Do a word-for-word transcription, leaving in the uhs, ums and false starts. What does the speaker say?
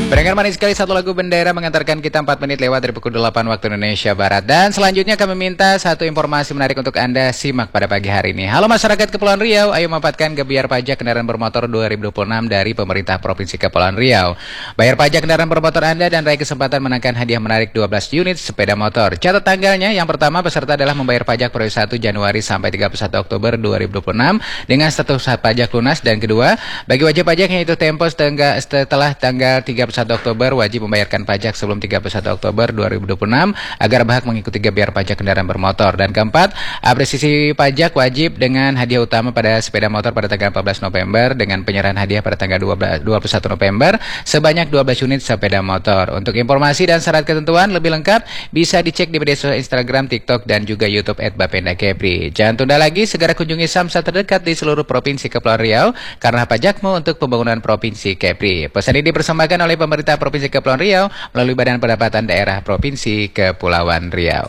Pendengar manis sekali, satu lagu bendera mengantarkan kita empat menit lewat dari pukul delapan waktu Indonesia Barat. Dan selanjutnya kami minta satu informasi menarik untuk Anda simak pada pagi hari ini. Halo masyarakat Kepulauan Riau, ayo manfaatkan gebiar pajak kendaraan bermotor dua ribu dua puluh enam dari pemerintah Provinsi Kepulauan Riau. Bayar pajak kendaraan bermotor Anda dan raih kesempatan menangkan hadiah menarik dua belas unit sepeda motor. Catat tanggalnya, yang pertama peserta adalah membayar pajak periode satu Januari sampai tiga puluh satu Oktober dua ribu dua puluh enam dengan status pajak lunas. Dan kedua, bagi wajib pajak yang itu tempo setelah tanggal tiga puluh satu Oktober wajib membayarkan pajak sebelum tiga puluh satu Oktober dua ribu dua puluh enam agar berhak mengikuti gebiar pajak kendaraan bermotor. Dan keempat, apresiasi pajak wajib dengan hadiah utama pada sepeda motor pada tanggal empat belas November dengan penyerahan hadiah pada tanggal dua puluh satu November sebanyak dua belas unit sepeda motor. Untuk informasi dan syarat ketentuan lebih lengkap bisa dicek di media sosial Instagram, TikTok, dan juga YouTube et Bapenda Kepri. Jangan tunda lagi, segera kunjungi Samsat terdekat di seluruh Provinsi Kepulauan Riau karena pajakmu untuk pembangunan Provinsi Kepri. Pesan ini dipersembahkan oleh pemerintah Provinsi Kepulauan Riau melalui Badan Pendapatan Daerah Provinsi Kepulauan Riau.